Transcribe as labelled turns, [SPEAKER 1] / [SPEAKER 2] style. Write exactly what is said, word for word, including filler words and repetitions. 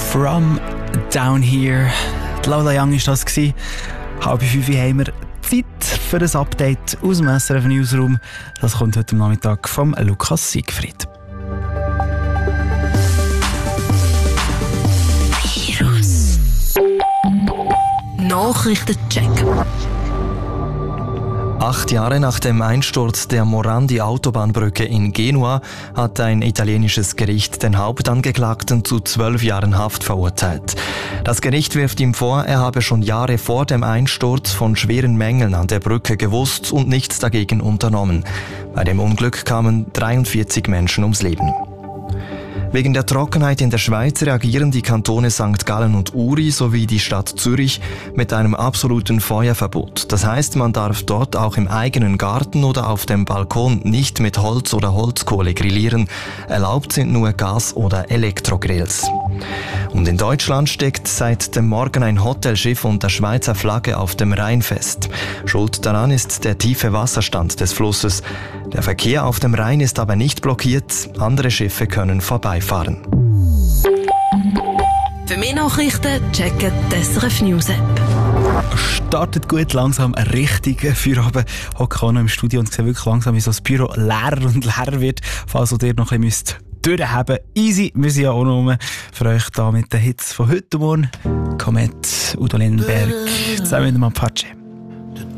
[SPEAKER 1] From Down Here. Die Lola Young war das. Halb fünf haben wir Zeit für ein Update aus dem S R F Newsroom. Das kommt heute am Nachmittag vom Lukas Siegfried.
[SPEAKER 2] Virus. Nachrichtencheck.
[SPEAKER 3] Acht Jahre nach dem Einsturz der Morandi-Autobahnbrücke in Genua hat ein italienisches Gericht den Hauptangeklagten zu zwölf Jahren Haft verurteilt. Das Gericht wirft ihm vor, er habe schon Jahre vor dem Einsturz von schweren Mängeln an der Brücke gewusst und nichts dagegen unternommen. Bei dem Unglück kamen dreiundvierzig Menschen ums Leben. Wegen der Trockenheit in der Schweiz reagieren die Kantone Sankt Gallen und Uri sowie die Stadt Zürich mit einem absoluten Feuerverbot. Das heißt, man darf dort auch im eigenen Garten oder auf dem Balkon nicht mit Holz oder Holzkohle grillieren. Erlaubt sind nur Gas- oder Elektrogrills. Und in Deutschland steckt seit dem Morgen ein Hotelschiff unter Schweizer Flagge auf dem Rhein fest. Schuld daran ist der tiefe Wasserstand des Flusses. Der Verkehr auf dem Rhein ist aber nicht blockiert. Andere Schiffe können vorbeifahren.
[SPEAKER 2] Für mehr Nachrichten checken die S R F News App.
[SPEAKER 1] Startet gut langsam richtig für oben. Hocke auch noch im Studio und sehe wirklich langsam, wie so das Büro leerer und leerer wird. Falls ihr noch ein bisschen durchhaben müsst. Easy, wir sind ja auch noch rum für euch da mit den Hits von heute Morgen. Komet, Udo Lindenberg, zusammen mit dem Apache.